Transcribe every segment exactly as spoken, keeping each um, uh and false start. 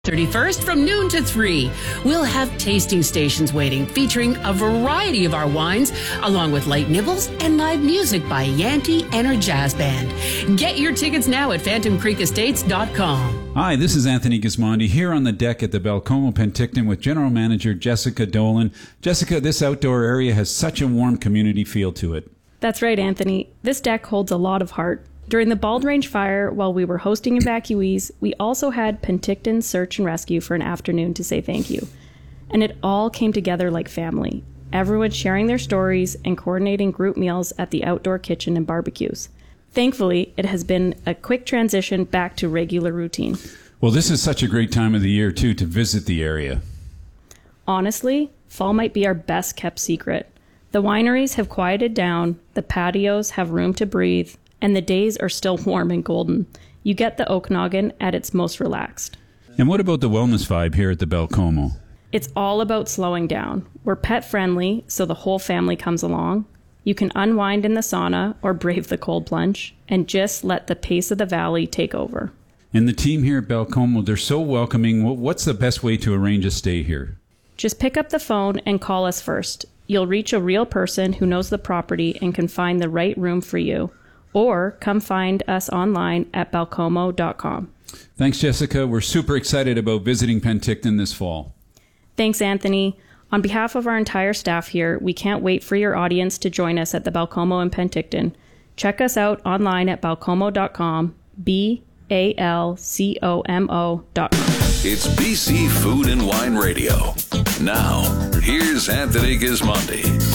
thirty-first from noon to three. We'll have tasting stations waiting, featuring a variety of our wines, along with light nibbles and live music by Yanti and her jazz band. Get your tickets now at phantom creek estates dot com. Hi, this is Anthony Gismondi here on the deck at the Belcomo Penticton with General Manager Jessica Dolan. Jessica, this outdoor area has such a warm community feel to it. That's right, Anthony. This deck holds a lot of heart. During the Bald Range fire, while we were hosting evacuees, we also had Penticton Search and Rescue for an afternoon to say thank you. And it all came together like family. Everyone sharing their stories and coordinating group meals at the outdoor kitchen and barbecues. Thankfully, it has been a quick transition back to regular routine. Well, this is such a great time of the year, too, to visit the area. Honestly, fall might be our best kept secret. The wineries have quieted down, the patios have room to breathe, and the days are still warm and golden. You get the Okanagan at its most relaxed. And what about the wellness vibe here at the Belcomo? It's all about slowing down. We're pet friendly, so the whole family comes along. You can unwind in the sauna or brave the cold plunge and just let the pace of the valley take over. And the team here at Belcomo, they're so welcoming. What's the best way to arrange a stay here? Just pick up the phone and call us first. You'll reach a real person who knows the property and can find the right room for you. Or come find us online at belcomo dot com. Thanks, Jessica. We're super excited about visiting Penticton this fall. Thanks, Anthony. On behalf of our entire staff here, we can't wait for your audience to join us at the Belcomo in Penticton. Check us out online at belcomo dot com, B A L C O M O dot com. It's B C Food and Wine Radio. Now, here's Anthony Gismondi.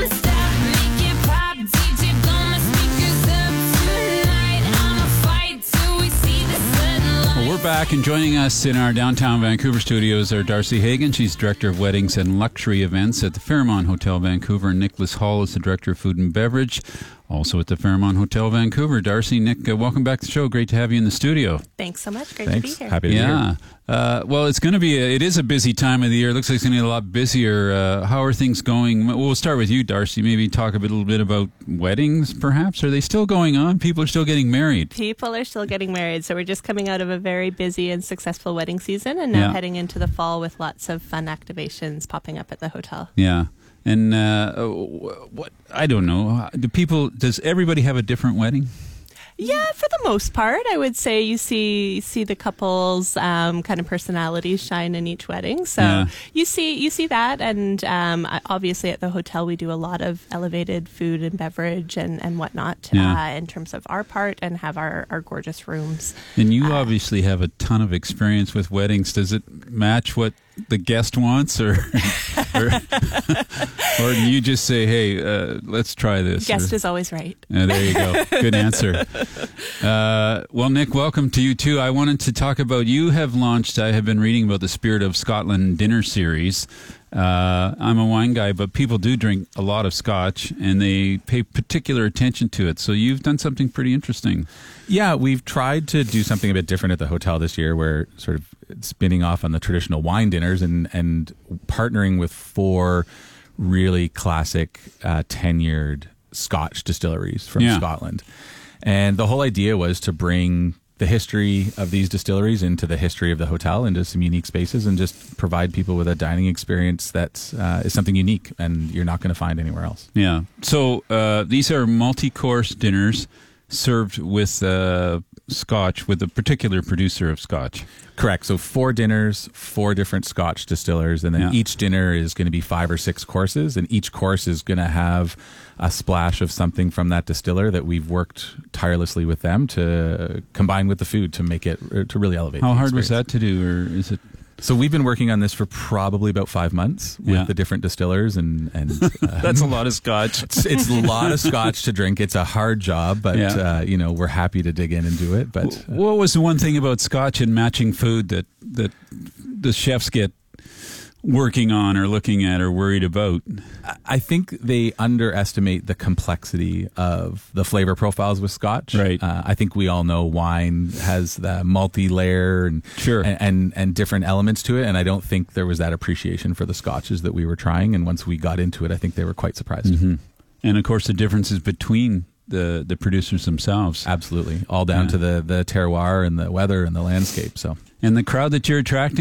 We're back, and joining us in our downtown Vancouver studios are Darcy Hagen. She's Director of Weddings and Luxury Events at the Fairmont Hotel Vancouver. And Nicholas Hall is the Director of Food and Beverage, also at the Fairmont Hotel Vancouver. Darcy, Nick, uh, welcome back to the show. Great to have you in the studio. Thanks so much. Great Thanks. to be here. Happy to yeah. be here. Uh, well, it's going to be, a, it is a busy time of the year. It looks like it's going to be a lot busier. Uh, how are things going? We'll start with you, Darcy. Maybe talk a little bit about weddings, perhaps. Are they still going on? People are still getting married. People are still getting married. So we're just coming out of a very busy and successful wedding season, and now Yeah. heading into the fall with lots of fun activations popping up at the hotel. Yeah. And uh, what, I don't know. Do people, does everybody have a different wedding? Yeah, for the most part, I would say you see see the couple's um, kind of personalities shine in each wedding. So Yeah. you see you see that, and um, obviously at the hotel we do a lot of elevated food and beverage and, and whatnot Yeah. uh, in terms of our part, and have our, our gorgeous rooms. And you Uh, obviously have a ton of experience with weddings. Does it match what the guest wants, or or, or do you just say, "Hey, uh, let's try this"? Guest or, is always right. Uh, there you go. Good answer. Uh, well, Nick, welcome to you too. I wanted to talk about, you have launched, I have been reading about the Spirit of Scotland dinner series. Uh, I'm a wine guy, but people do drink a lot of scotch, and they pay particular attention to it. So you've done something pretty interesting. Yeah, we've tried to do something a bit different at the hotel this year. We're sort of spinning off on the traditional wine dinners and, and partnering with four really classic uh, tenured Scotch distilleries from Yeah. Scotland. And the whole idea was to bring the history of these distilleries into the history of the hotel, into some unique spaces, and just provide people with a dining experience that uh, is something unique and you're not going to find anywhere else. Yeah. So uh, these are multi-course dinners served with uh, scotch, with a particular producer of scotch. Correct. So four dinners, four different Scotch distillers, and then Yeah. each dinner is going to be five or six courses, and each course is going to have a splash of something from that distiller that we've worked tirelessly with them to combine with the food to make it, to really elevate. How the hard was experience. that to do, or is it? So we've been working on this for probably about five months with Yeah. the different distillers, and and uh, That's a lot of scotch. it's, it's a lot of Scotch to drink. It's a hard job, but Yeah. uh, you know, we're happy to dig in and do it. But uh, What was the one thing about scotch and matching food that that the chefs get working on or looking at or worried about? I think they underestimate the complexity of the flavor profiles with Scotch. Right. Uh, I think we all know wine has the multi-layer and, Sure. and, and and different elements to it, and I don't think there was that appreciation for the Scotches that we were trying. And once we got into it, I think they were quite surprised. Mm-hmm. And of course, the differences between the the producers themselves. Absolutely, all down Yeah. to the the terroir and the weather and the landscape. So, And the crowd that you're attracting.